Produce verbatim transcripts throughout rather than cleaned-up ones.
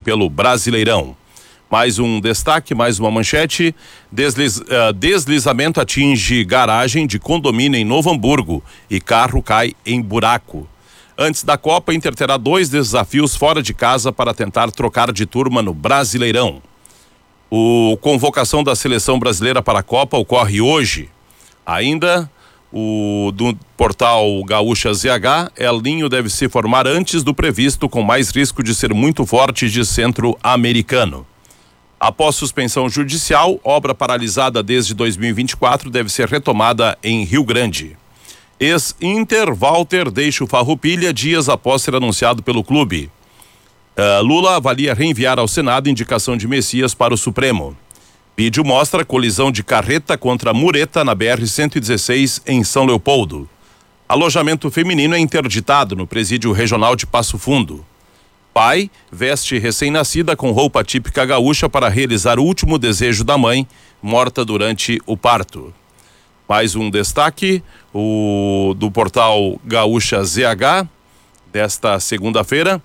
pelo Brasileirão. Mais um destaque, mais uma manchete. Desliz, uh, deslizamento atinge garagem de condomínio em Novo Hamburgo e carro cai em buraco. Antes da Copa, Inter terá dois desafios fora de casa para tentar trocar de turma no Brasileirão. O convocação da seleção brasileira para a Copa ocorre hoje. Ainda o do portal Gaúcha Z H, Elinho deve se formar antes do previsto, com mais risco de ser muito forte de centro-americano. Após suspensão judicial, obra paralisada desde dois mil e vinte e quatro deve ser retomada em Rio Grande. Ex-Inter, Walter deixa o Farroupilha dias após ser anunciado pelo clube. Uh, Lula avalia reenviar ao Senado indicação de Messias para o Supremo. Vídeo mostra colisão de carreta contra mureta na B R cento e dezesseis em São Leopoldo. Alojamento feminino é interditado no presídio regional de Passo Fundo. Pai veste recém-nascida com roupa típica gaúcha para realizar o último desejo da mãe, morta durante o parto. Mais um destaque, o do portal Gaúcha Z H, desta segunda-feira.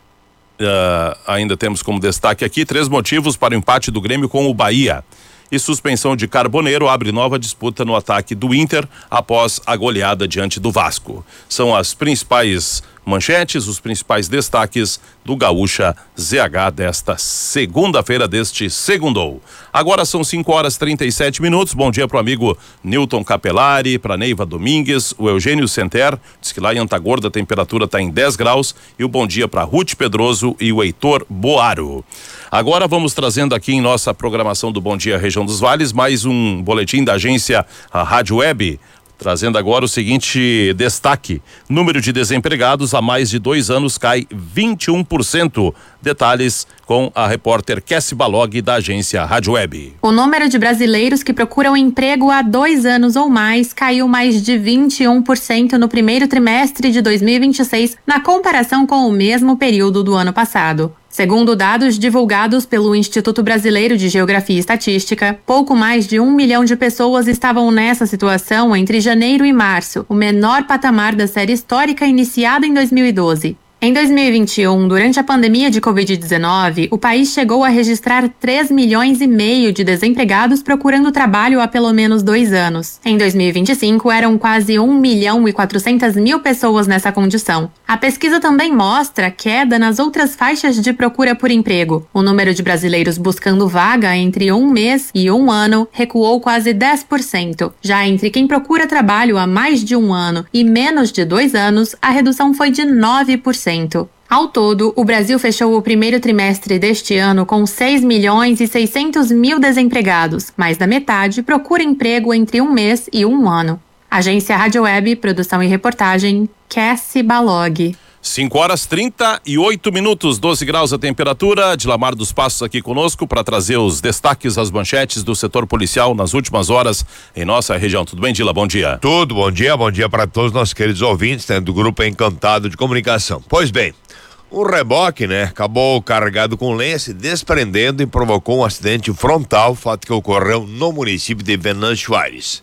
Uh, ainda temos como destaque aqui três motivos para o empate do Grêmio com o Bahia. E suspensão de Carboneiro abre nova disputa no ataque do Inter após a goleada diante do Vasco. São as principais manchetes, os principais destaques do Gaúcha Z H desta segunda-feira, deste segundou. Agora são cinco horas e trinta e sete minutos. Bom dia pro amigo Newton Capelari, pra Neiva Domingues, o Eugênio Senter, diz que lá em Antagorda a temperatura está em dez graus, e o bom dia para Ruth Pedroso e o Heitor Boaro. Agora vamos trazendo aqui em nossa programação do Bom Dia Região dos Vales mais um boletim da agência a Rádio Web, trazendo agora o seguinte destaque: número de desempregados há mais de dois anos cai vinte e um por cento. Detalhes com a repórter Kessi Balog da agência Rádio Web. O número de brasileiros que procuram emprego há dois anos ou mais caiu mais de vinte e um por cento no primeiro trimestre de dois mil e vinte e seis, na comparação com o mesmo período do ano passado. Segundo dados divulgados pelo Instituto Brasileiro de Geografia e Estatística, pouco mais de um milhão de pessoas estavam nessa situação entre janeiro e março, o menor patamar da série histórica iniciada em dois mil e doze. Em dois mil e vinte e um, durante a pandemia de covid dezenove, o país chegou a registrar três milhões e meio de desempregados procurando trabalho há pelo menos dois anos. Em dois mil e vinte e cinco, eram quase um milhão e quatrocentas mil pessoas nessa condição. A pesquisa também mostra queda nas outras faixas de procura por emprego. O número de brasileiros buscando vaga entre um mês e um ano recuou quase dez por cento. Já entre quem procura trabalho há mais de um ano e menos de dois anos, a redução foi de nove por cento. Ao todo, o Brasil fechou o primeiro trimestre deste ano com seis milhões e seiscentos mil desempregados, mais da metade procura emprego entre um mês e um ano. Agência Rádio Web, produção e reportagem, Kessi Balog. cinco horas trinta e oito minutos, doze graus a temperatura. Dilamar dos Passos aqui conosco para trazer os destaques, as manchetes do setor policial nas últimas horas em nossa região. Tudo bem, Dila? Bom dia. Tudo, bom dia, bom dia para todos nossos queridos ouvintes, né, do Grupo Encantado de Comunicação. Pois bem, um reboque, né, acabou carregado com lenha, se desprendendo e provocou um acidente frontal, fato que ocorreu no município de Venâncio Aires.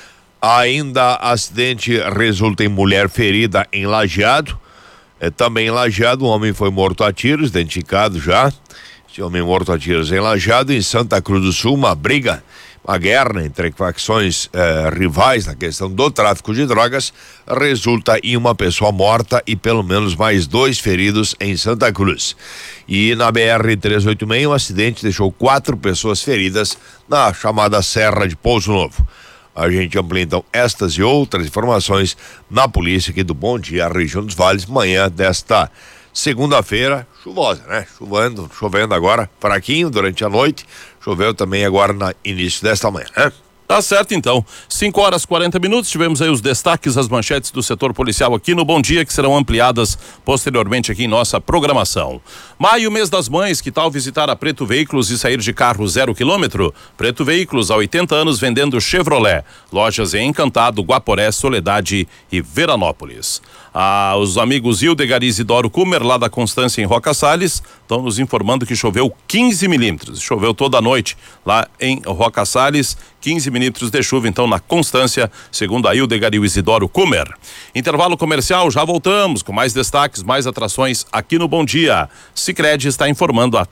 Ainda acidente resulta em mulher ferida em Lajeado. É, também em Lajeado, um homem foi morto a tiros, identificado já. Esse homem morto a tiros em Lajeado. Em Santa Cruz do Sul, uma briga, uma guerra entre facções eh, rivais na questão do tráfico de drogas resulta em uma pessoa morta e pelo menos mais dois feridos em Santa Cruz. E na B R trezentos e oitenta e seis, um acidente deixou quatro pessoas feridas na chamada Serra de Pouso Novo. A gente amplia então estas e outras informações na polícia aqui do Bom Dia Região dos Vales, manhã desta segunda-feira, chuvosa, né? Chovendo, chovendo agora, fraquinho durante a noite, choveu também agora no início desta manhã, né? Tá certo, então. cinco horas e quarenta minutos, tivemos aí os destaques, as manchetes do setor policial aqui no Bom Dia, que serão ampliadas posteriormente aqui em nossa programação. Maio, mês das mães, que tal visitar a Preto Veículos e sair de carro zero quilômetro? Preto Veículos, há oitenta anos vendendo Chevrolet. Lojas em Encantado, Guaporé, Soledade e Veranópolis. Ah, os amigos Hildegar e Isidoro Kumer, lá da Constância em Roca Salles, estão nos informando que choveu quinze milímetros. Choveu toda a noite lá em Roca Salles, quinze milímetros de chuva, então, na Constância, segundo a Hildegar e o Isidoro Kumer. Intervalo comercial, já voltamos com mais destaques, mais atrações aqui no Bom Dia. Sicredi está informando há